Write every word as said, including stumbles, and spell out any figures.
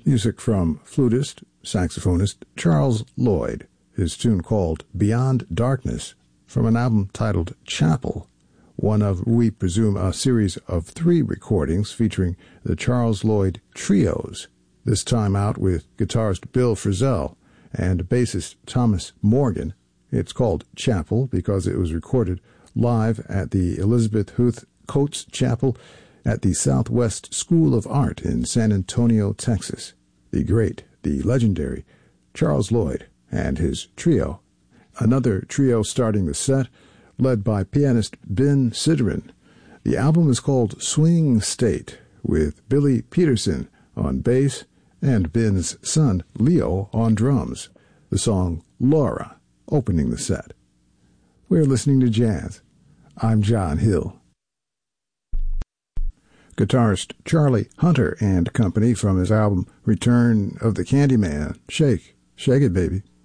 Music from flutist, saxophonist Charles Lloyd, his tune called Beyond Darkness, from an album titled Chapel, one of, we presume, a series of three recordings featuring the Charles Lloyd Trios, this time out with guitarist Bill Frisell and bassist Thomas Morgan. It's called Chapel because it was recorded live at the Elizabeth Huth Coates Chapel at the Southwest School of Art in San Antonio, Texas. The great, the legendary Charles Lloyd and his trio. Another trio starting the set, led by pianist Ben Sidran. The album is called Swing State, with Billy Peterson on bass and Ben's son Leo on drums. The song Laura opening the set. We're listening to jazz. I'm John Hill. Guitarist Charlie Hunter and Company from his album Return of the Candyman. Shake, shake it, baby.